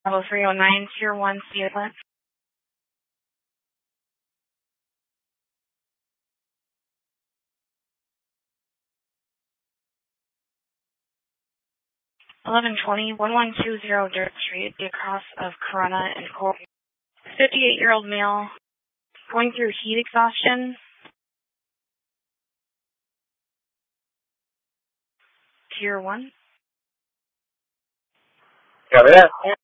Bravo 309, Tier 1, Seattle. 1120, 1120 Dirt Street, the across of Corona and Cole. 58-year-old male, going through heat exhaustion. Tier 1. Copy that.